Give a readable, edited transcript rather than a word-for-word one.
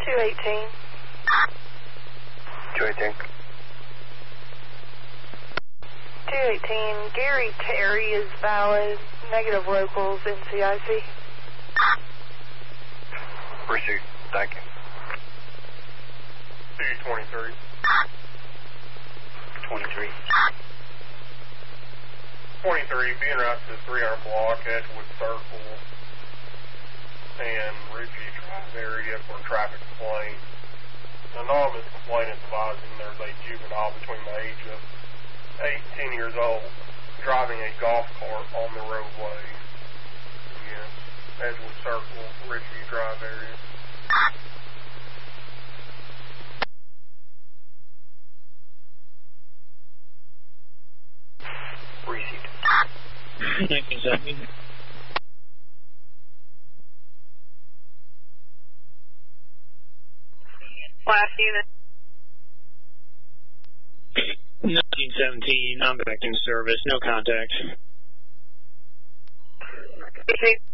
218. 218. 218, Gary Terry is valid. Negative locals, NCIC. Received. Thank you. 223. 23. 23, being route to the 300 block, Edgewood Circle, and Ridgeview Drive area for a traffic complaint. An anonymous complainant advising there's a juvenile between the age of 8 and 10 years old driving a golf cart on the roadway. Again, Edgewood Circle, Ridgeview Drive area. Received. 1970. Last unit. 1917, I'm back in service, no contact. Okay.